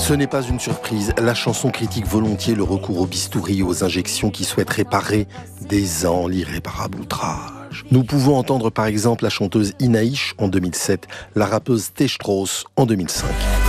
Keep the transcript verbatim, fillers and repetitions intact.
Ce n'est pas une surprise, la chanson critique volontiers le recours au bistouri et aux injections qui souhaitent réparer des ans l'irréparable outrage. Nous pouvons entendre par exemple la chanteuse Inaïch en deux mille sept, la rappeuse T. Strauss en deux mille cinq.